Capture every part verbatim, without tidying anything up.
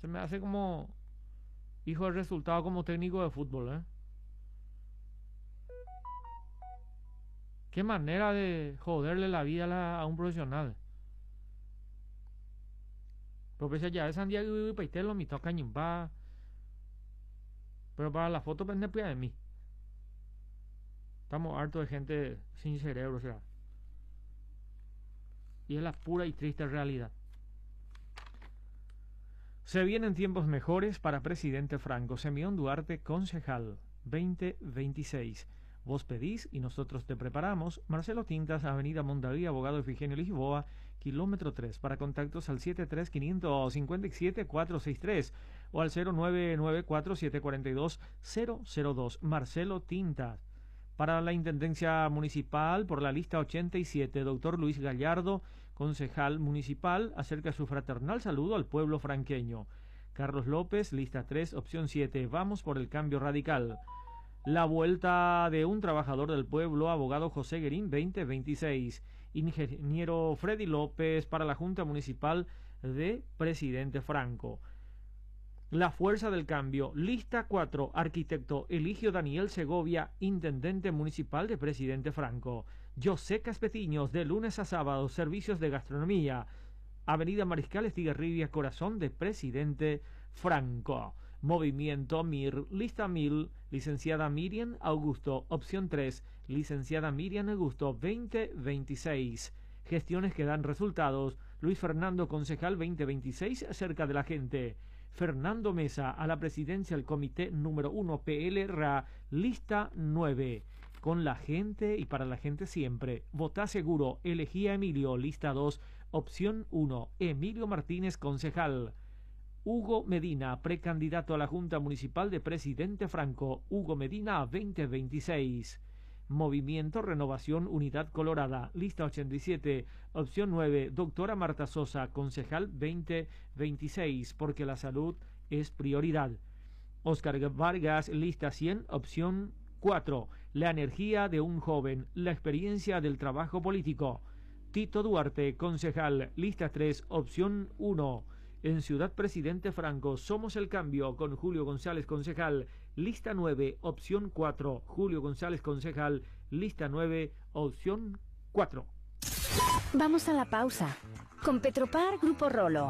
Se me hace como hijo del resultado como técnico de fútbol, ¿eh? Qué manera de joderle la vida a, la, a un profesional. Pero pese ya de Santiago y Paitelo, me toca ñimba. Pero para la foto pendeja de mí. Estamos hartos de gente sin cerebro, o sea. Y es la pura y triste realidad. Se vienen tiempos mejores para presidente Franco. Simeón Duarte, concejal, veinte veintiséis. Vos pedís y nosotros te preparamos. Marcelo Tintas, Avenida Mondaví, Abogado Efigenio Lisboa, kilómetro tres. Para contactos al siete tres cinco cinco siete cuatro seis tres o al cero nueve nueve cuatro siete cuatro dos cero cero dos. Marcelo Tintas. Para la Intendencia Municipal, por la lista ochenta y siete, doctor Luis Gallardo, concejal municipal, acerca su fraternal saludo al pueblo franqueño. Carlos López, lista tres, opción siete, vamos por el cambio radical. La vuelta de un trabajador del pueblo, abogado José Guerín, veinte veintiséis. Ingeniero Freddy López para la Junta Municipal de Presidente Franco. La Fuerza del Cambio, lista cuatro, arquitecto Eligio Daniel Segovia, intendente municipal de Presidente Franco. José Caspetiños, de lunes a sábado, servicios de gastronomía. Avenida Mariscal Estigarribia, corazón de Presidente Franco. Movimiento M I R, lista mil, licenciada Miriam Augusto, opción tres, licenciada Miriam Augusto, veinte veintiséis. Gestiones que dan resultados. Luis Fernando, concejal, veinte veintiséis, cerca de la gente. Fernando Mesa, a la presidencia del comité número uno P L R A, lista nueve. Con la gente y para la gente siempre. Votá seguro, elegí a Emilio, lista dos, opción uno. Emilio Martínez, concejal. Hugo Medina, precandidato a la Junta Municipal de Presidente Franco. Hugo Medina, veinte veintiséis. Movimiento Renovación Unidad Colorada, lista ochenta y siete, opción nueve, doctora Marta Sosa, concejal, veinte veintiséis, porque la salud es prioridad. Óscar Vargas, lista cien, opción cuatro, la energía de un joven, la experiencia del trabajo político. Tito Duarte, concejal, lista tres, opción uno. En Ciudad Presidente Franco, Somos el Cambio, con Julio González, concejal, lista nueve, opción cuatro. Julio González, concejal, lista nueve, opción cuatro. Vamos a la pausa. Con Petropar Grupo Rolo.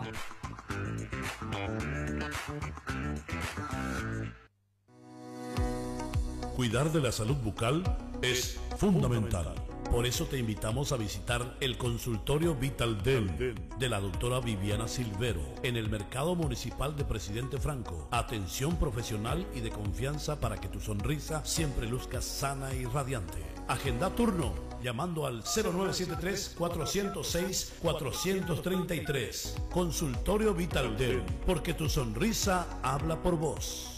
Cuidar de la salud bucal es fundamental. Por eso te invitamos a visitar el consultorio Vital Dent de la doctora Viviana Silvero en el Mercado Municipal de Presidente Franco. Atención profesional y de confianza para que tu sonrisa siempre luzca sana y radiante. Agenda turno llamando al cero nueve siete tres, cuatro cero seis, cuatro tres tres. Consultorio Vital Dent, porque tu sonrisa habla por vos.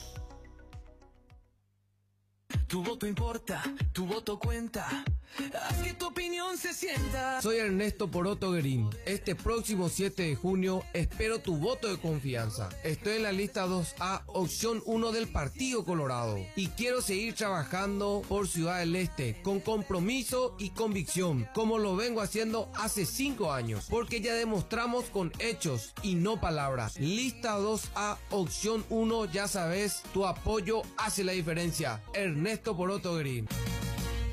Tu voto importa, tu voto cuenta. Haz que tu opinión se sienta. Soy Ernesto Poroto Guerín. Este próximo siete de junio espero tu voto de confianza. Estoy en la lista dos A, opción uno del Partido Colorado. Y quiero seguir trabajando por Ciudad del Este con compromiso y convicción, como lo vengo haciendo hace cinco años. Porque ya demostramos con hechos y no palabras. Lista dos A, opción uno, ya sabes, tu apoyo hace la diferencia. Ernesto Poroto Guerín.